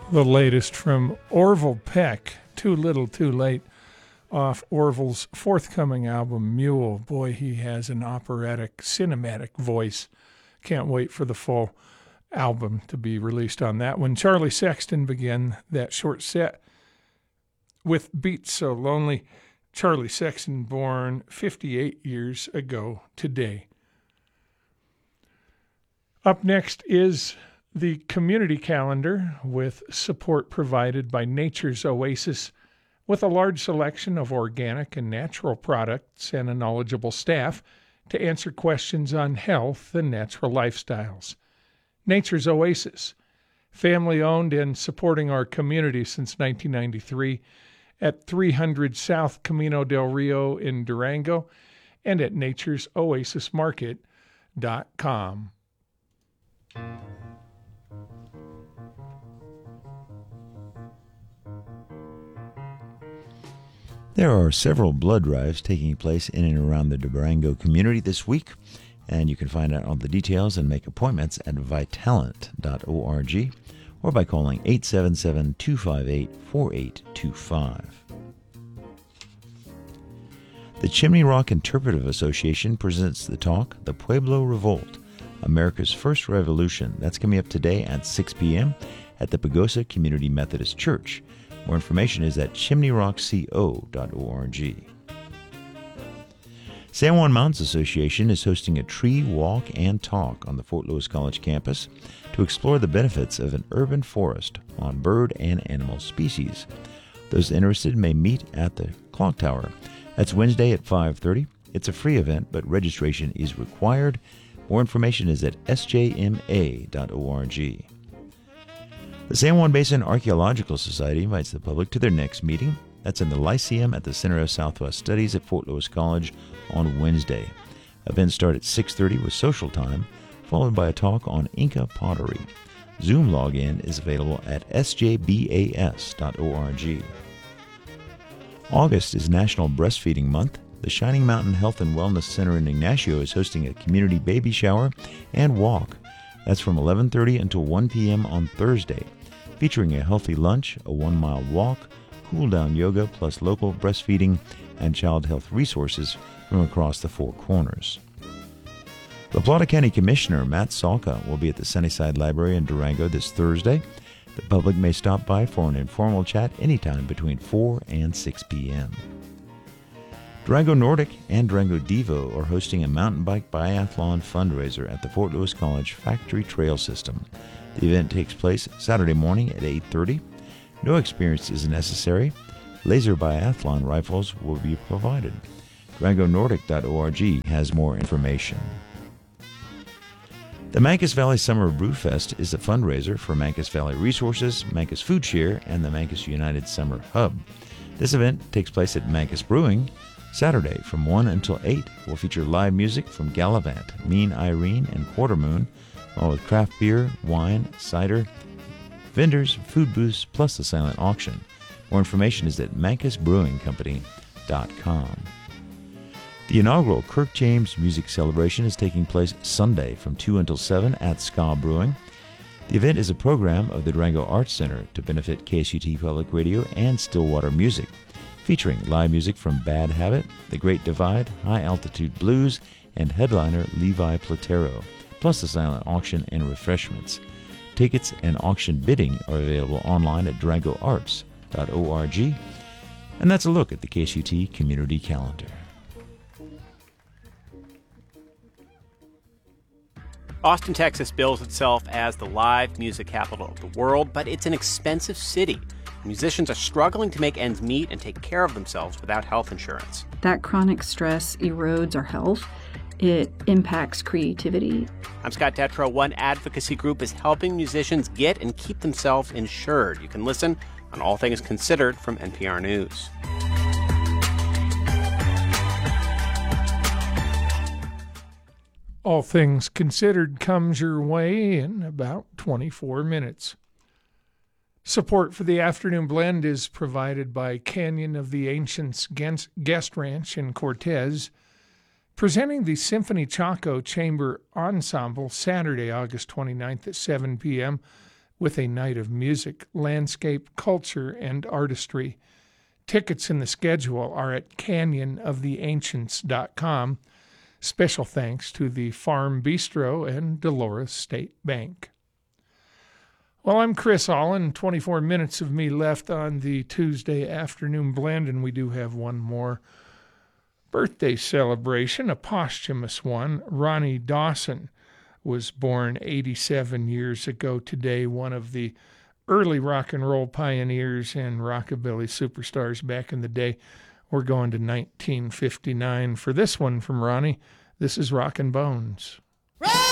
The latest from Orville Peck, Too Little Too Late, off Orville's forthcoming album, Mule. Boy, he has an operatic, cinematic voice. Can't wait for the full album to be released on that one. Charlie Sexton began that short set with Beats So Lonely. Charlie Sexton, born 58 years ago today. Up next is the community calendar with support provided by Nature's Oasis, with a large selection of organic and natural products and a knowledgeable staff to answer questions on health and natural lifestyles. Nature's Oasis, family-owned and supporting our community since 1993 at 300 South Camino del Rio in Durango and at nature'soasismarket.com. There are several blood drives taking place in and around the Durango community this week, and you can find out all the details and make appointments at vitalant.org or by calling 877-258-4825. The Chimney Rock Interpretive Association presents the talk, The Pueblo Revolt, America's First Revolution. That's coming up today at 6 p.m. at the Pagosa Community Methodist Church. More information is at chimneyrockco.org. San Juan Mountains Association is hosting a tree walk and talk on the Fort Lewis College campus to explore the benefits of an urban forest on bird and animal species. Those interested may meet at the Clock Tower. That's Wednesday at 5:30. It's a free event, but registration is required. More information is at sjma.org. The San Juan Basin Archaeological Society invites the public to their next meeting. That's in the Lyceum at the Center of Southwest Studies at Fort Lewis College on Wednesday. Events start at 6:30 with social time, followed by a talk on Inca pottery. Zoom login is available at sjbas.org. August is National Breastfeeding Month. The Shining Mountain Health and Wellness Center in Ignacio is hosting a community baby shower and walk. That's from 11:30 until 1 p.m. on Thursday, featuring a healthy lunch, a 1-mile walk, cool-down yoga, plus local breastfeeding and child health resources from across the Four Corners. La Plata County Commissioner Matt Salka will be at the Sunnyside Library in Durango this Thursday. The public may stop by for an informal chat anytime between 4 and 6 p.m. Durango Nordic and Durango Devo are hosting a mountain bike biathlon fundraiser at the Fort Lewis College Factory Trail System. The event takes place Saturday morning at 8:30. No experience is necessary. Laser biathlon rifles will be provided. DurangoNordic.org has more information. The Mancos Valley Summer Brew Fest is a fundraiser for Mancos Valley Resources, Mancos Food Share, and the Mancos United Summer Hub. This event takes place at Mancos Brewing. Saturday from 1 until 8 will feature live music from Gallivant, Mean Irene, and Quartermoon, along with craft beer, wine, cider, vendors, food booths, plus a silent auction. More information is at mancosbrewingcompany.com. The inaugural Kirk James Music Celebration is taking place Sunday from 2 until 7 at Ska Brewing. The event is a program of the Durango Arts Center to benefit KSUT Public Radio and Stillwater Music, featuring live music from Bad Habit, The Great Divide, High Altitude Blues, and headliner Levi Platero, plus a silent auction and refreshments. Tickets and auction bidding are available online at durangoarts.org. And that's a look at the KSUT Community Calendar. Austin, Texas bills itself as the live music capital of the world, but it's an expensive city. Musicians are struggling to make ends meet and take care of themselves without health insurance. That chronic stress erodes our health. It impacts creativity. I'm Scott Detrow. One advocacy group is helping musicians get and keep themselves insured. You can listen on All Things Considered from NPR News. All Things Considered comes your way in about 24 minutes. Support for the afternoon blend is provided by Canyon of the Ancients Guest Ranch in Cortez, presenting the Symphony Chaco Chamber Ensemble Saturday, August 29th at 7 p.m. with a night of music, landscape, culture, and artistry. Tickets and the schedule are at canyonoftheancients.com. Special thanks to the Farm Bistro and Dolores State Bank. Well, I'm Chris Allen. 24 minutes of me left on the Tuesday afternoon blend, and we do have one more birthday celebration, a posthumous one. Ronnie Dawson was born 87 years ago today, one of the early rock and roll pioneers and rockabilly superstars back in the day. We're going to 1959 for this one from Ronnie. This is Rockin' Bones.